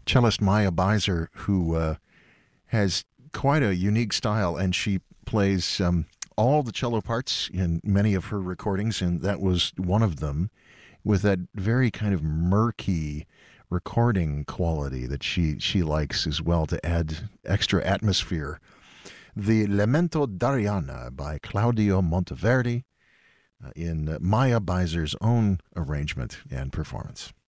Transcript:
cellist Maya Beiser, who has quite a unique style, and she plays all the cello parts in many of her recordings, and that was one of them, with that very kind of murky recording quality that she likes as well to add extra atmosphere. The Lamento d'Ariana by Claudio Monteverdi in Maya Beiser's own arrangement and performance.